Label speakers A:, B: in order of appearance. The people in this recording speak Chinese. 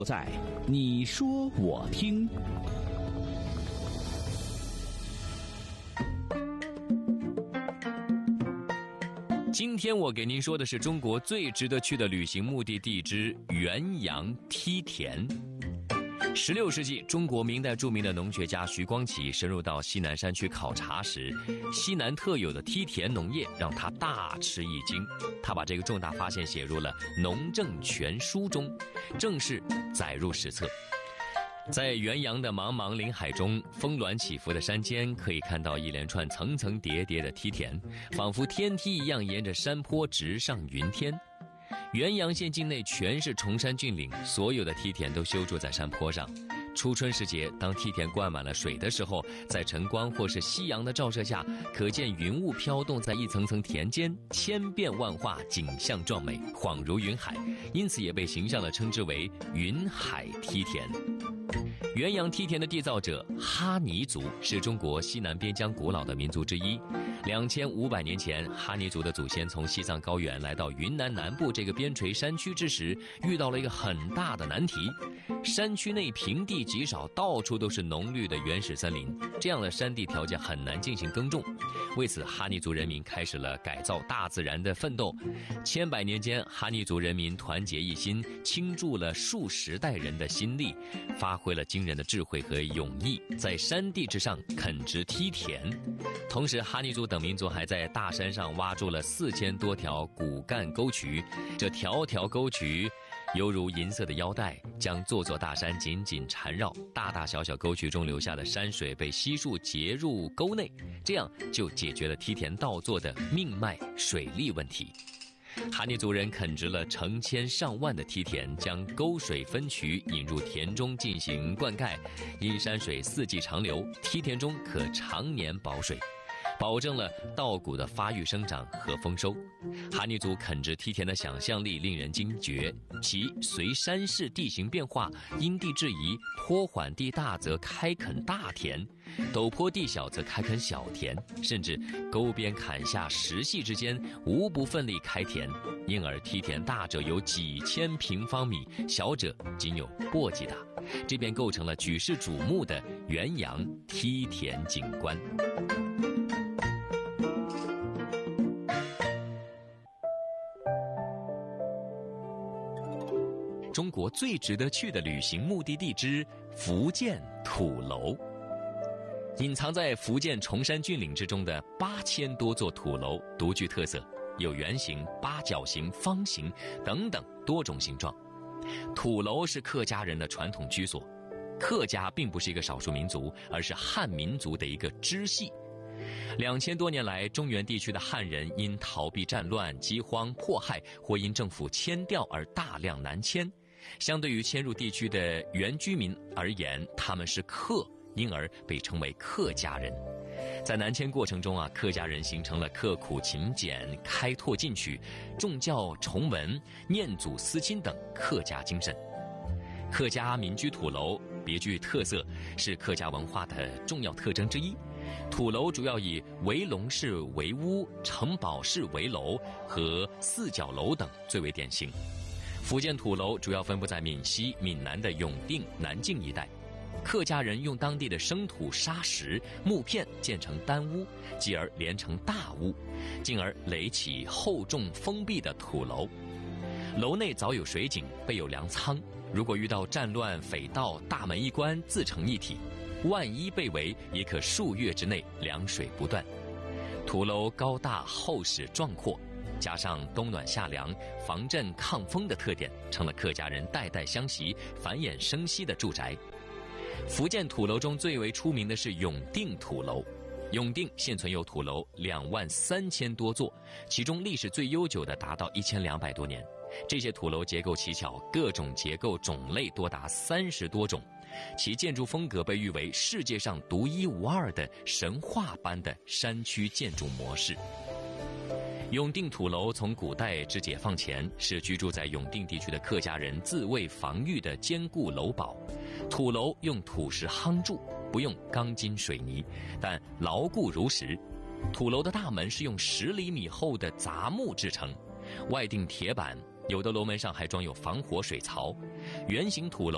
A: 在你说我听。
B: 今天我给您说的是中国最值得去的旅行目的地之元阳梯田。16世纪，中国明代著名的农学家徐光启深入到西南山区考察时，西南特有的梯田农业让他大吃一惊。他把这个重大发现写入了《农政全书》中，正式载入史册。在元阳的茫茫林海中，峰峦起伏的山间，可以看到一连串层层叠叠的梯田，仿佛天梯一样沿着山坡直上云天。元阳县境内全是崇山峻岭，所有的梯田都修筑在山坡上。初春时节，当梯田灌满了水的时候，在晨光或是夕阳的照射下，可见云雾飘动在一层层田间，千变万化，景象壮美，恍如云海，因此也被形象地称之为云海梯田。元阳梯田的缔造者哈尼族是中国西南边疆古老的民族之一。2500年前，哈尼族的祖先从西藏高原来到云南南部这个边陲山区之时，遇到了一个很大的难题。山区内平地极少，到处都是浓绿的原始森林，这样的山地条件很难进行耕种。为此，哈尼族人民开始了改造大自然的奋斗。千百年间，哈尼族人民团结一心，倾注了数十代人的心力，发挥了惊人的智慧和勇毅，在山地之上垦植梯田。同时，哈尼族等民族还在大山上挖筑了4000多条骨干沟渠，这条条沟渠犹如银色的腰带，将座座大山紧紧缠绕，大大小小沟渠中流下的山水被悉数截入沟内，这样就解决了梯田倒座的命脉水利问题。哈尼族人垦植了成千上万的梯田，将沟水分渠引入田中进行灌溉，因山水4季长流，梯田中可常年保水，保证了稻谷的发育生长和丰收。哈尼族垦植梯田的想象力令人惊觉，其随山势地形变化，因地制宜，坡缓地大则开垦大田，陡坡地小则开垦小田，甚至沟边坎下石隙之间无不奋力开田，因而梯田大者有几千平方米，小者仅有簸箕大，这便构成了举世瞩目的元阳梯田景观。中国最值得去的旅行目的地之福建土楼。隐藏在福建崇山峻岭之中的8000多座土楼独具特色，有圆形、八角形、方形等等多种形状。土楼是客家人的传统居所，客家并不是一个少数民族，而是汉民族的一个支系。2000多年来，中原地区的汉人因逃避战乱、饥荒、迫害，或因政府迁调而大量南迁。相对于迁入地区的原居民而言，他们是客，因而被称为客家人。在南迁过程中客家人形成了刻苦勤俭、开拓进取、重教崇文、念祖思亲等客家精神。客家民居土楼别具特色，是客家文化的重要特征之一。土楼主要以围笼式围屋、城堡式围楼和四角楼等最为典型。福建土楼主要分布在闽西、闽南的永定、南靖一带。客家人用当地的生土、砂石、木片建成单屋，继而连成大屋，进而垒起厚重封闭的土楼。楼内早有水井，备有粮仓，如果遇到战乱匪盗，大门一关自成一体，万一被围，也可数月之内粮水不断。土楼高大厚实壮阔，加上冬暖夏凉、防震抗风的特点，成了客家人代代相袭、繁衍生息的住宅。福建土楼中最为出名的是永定土楼。永定现存有土楼23000多座，其中历史最悠久的达到1200多年。这些土楼结构奇巧，各种结构种类多达30多种，其建筑风格被誉为世界上独一无二的神话般的山区建筑模式。永定土楼从古代至解放前是居住在永定地区的客家人自卫防御的坚固楼堡。土楼用土石夯筑，不用钢筋水泥，但牢固如石。土楼的大门是用10厘米厚的杂木制成，外钉铁板，有的楼门上还装有防火水槽。圆形土楼